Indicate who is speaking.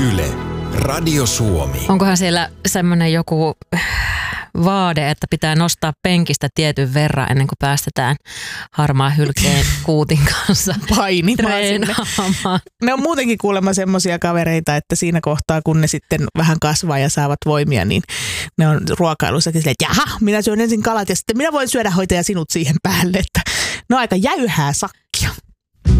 Speaker 1: Yle, Radio Suomi.
Speaker 2: Onkohan siellä semmoinen joku vaade, että pitää nostaa penkistä tietyn verran ennen kuin päästetään harmaa hylkeen kuutin kanssa treenaamaan?
Speaker 3: Ne on muutenkin kuulemma semmoisia kavereita, että siinä kohtaa kun ne sitten vähän kasvaa ja saavat voimia, niin ne on ruokailussakin silleen, että jaha, minä syön ensin kalat ja sitten minä voin syödä hoitaja sinut siihen päälle, että ne on aika jäyhää sakkia.